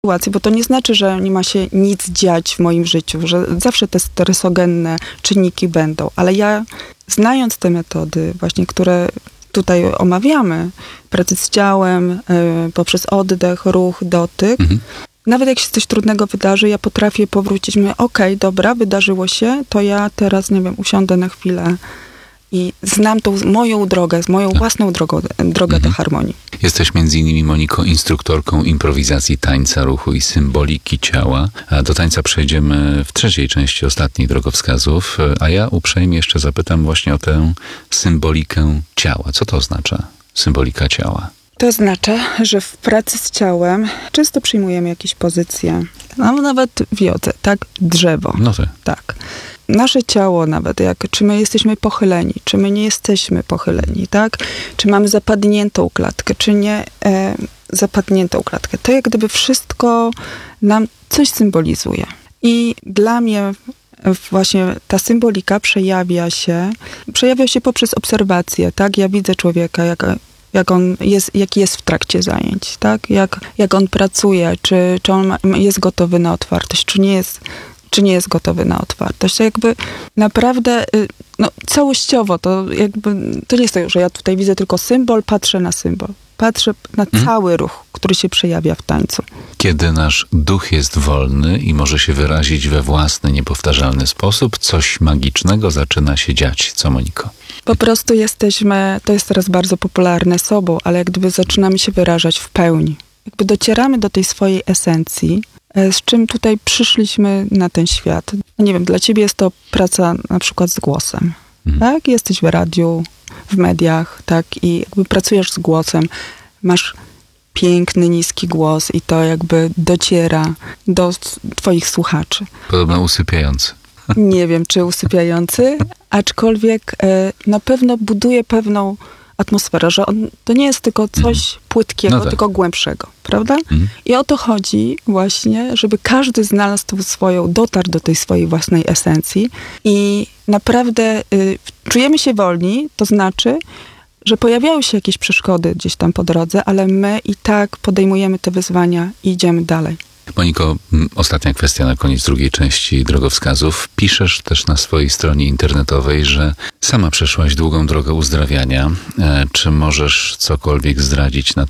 sytuacji, bo to nie znaczy, że nie ma się nic dziać w moim życiu, że zawsze te stresogenne czynniki będą, ale ja, znając te metody właśnie, które tutaj omawiamy, pracy z ciałem, poprzez oddech, ruch, dotyk, nawet jak się coś trudnego wydarzy, ja potrafię powrócić, mówię, okej, dobra, wydarzyło się, to ja teraz, nie wiem, usiądę na chwilę i znam tą moją drogę, moją własną drogę do harmonii. Jesteś między innymi, Moniko, instruktorką improwizacji tańca, ruchu i symboliki ciała. A do tańca przejdziemy w trzeciej części ostatnich drogowskazów, a ja uprzejmie jeszcze zapytam właśnie o tę symbolikę ciała. Co to oznacza, symbolika ciała? To oznacza, że w pracy z ciałem często przyjmujemy jakieś pozycje, nawet w jodze, tak? Drzewo. No tak. Tak. Nasze ciało nawet, czy my jesteśmy pochyleni, czy my nie jesteśmy pochyleni, tak? Czy mamy zapadniętą klatkę, czy nie zapadniętą klatkę. To jak gdyby wszystko nam coś symbolizuje. I dla mnie właśnie ta symbolika przejawia się poprzez obserwację, tak? Ja widzę człowieka, jak on jest, jaki jest w trakcie zajęć, tak? Jak on pracuje, czy on jest gotowy na otwartość, czy nie jest gotowy na otwartość. To jakby naprawdę całościowo, to nie jest tak, że ja tutaj widzę tylko symbol, patrzę na symbol. Patrzę na cały ruch, który się przejawia w tańcu. Kiedy nasz duch jest wolny i może się wyrazić we własny, niepowtarzalny sposób, coś magicznego zaczyna się dziać. Co, Moniko? Po prostu to jest teraz bardzo popularne sobą, ale jak gdyby zaczynamy się wyrażać w pełni. Jakby docieramy do tej swojej esencji, z czym tutaj przyszliśmy na ten świat. Nie wiem, dla ciebie jest to praca na przykład z głosem. Tak? Jesteś w radiu, w mediach, tak? I jakby pracujesz z głosem, masz piękny, niski głos i to jakby dociera do twoich słuchaczy. Podobno usypiający. Nie wiem, czy usypiający, aczkolwiek na pewno buduje pewną atmosferę, że to nie jest tylko coś płytkiego, tylko głębszego, prawda? I o to chodzi właśnie, żeby każdy znalazł dotarł do tej swojej własnej esencji i naprawdę czujemy się wolni, to znaczy, że pojawiają się jakieś przeszkody gdzieś tam po drodze, ale my i tak podejmujemy te wyzwania i idziemy dalej. Moniko, ostatnia kwestia na koniec drugiej części drogowskazów. Piszesz też na swojej stronie internetowej, że sama przeszłaś długą drogę uzdrawiania. Czy możesz cokolwiek zdradzić na